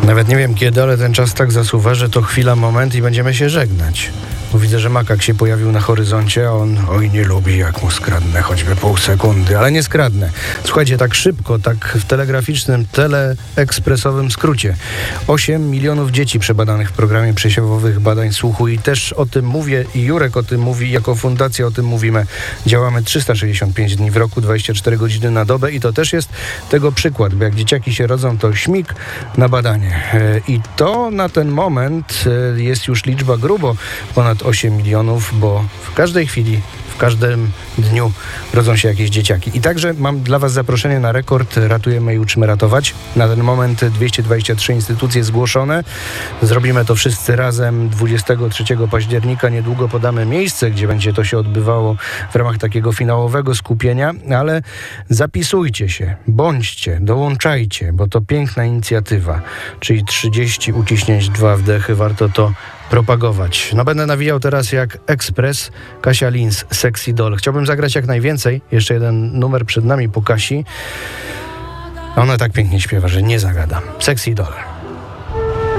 Nawet nie wiem kiedy, ale ten czas tak zasuwa, że to chwila, moment i będziemy się żegnać. Bo widzę, że makak się pojawił na horyzoncie, a on nie lubi, jak mu skradnę choćby pół sekundy, ale nie skradnę. Słuchajcie, tak szybko, tak w telegraficznym, teleekspresowym skrócie. 8 milionów dzieci przebadanych w programie przesiewowych badań słuchu i też o tym mówię i Jurek o tym mówi, jako fundacja o tym mówimy. Działamy 365 dni w roku, 24 godziny na dobę i to też jest tego przykład, bo jak dzieciaki się rodzą, to śmig na badanie. I to na ten moment jest już liczba grubo ponad 8 milionów, bo w każdej chwili, w każdym dniu rodzą się jakieś dzieciaki. I także mam dla Was zaproszenie na rekord Ratujemy i uczymy ratować. Na ten moment 223 instytucje zgłoszone. Zrobimy to wszyscy razem 23 października. Niedługo podamy miejsce, gdzie będzie to się odbywało w ramach takiego finałowego skupienia, ale zapisujcie się, bądźcie, dołączajcie, bo to piękna inicjatywa, czyli 30 uciśnięć, 2 wdechy, warto to propagować. No będę nawijał teraz jak ekspres. Kasia Lins, Sexy Doll. Chciałbym zagrać jak najwięcej. Jeszcze jeden numer przed nami po Kasi. Ona tak pięknie śpiewa, że nie zagadam. Sexy Doll.